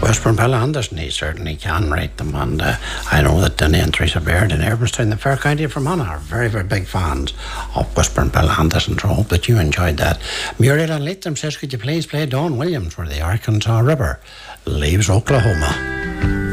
Westbourne Pella Anderson, he certainly can write them, and I know that Denny and Teresa Baird in Airburstown, the Fair County of Fermanagh, are very, very big fans of Westbourne Pella Anderson, so I hope that you enjoyed that. Muriel and Leitrim says, could you please play Don Williams where the Arkansas River leaves Oklahoma?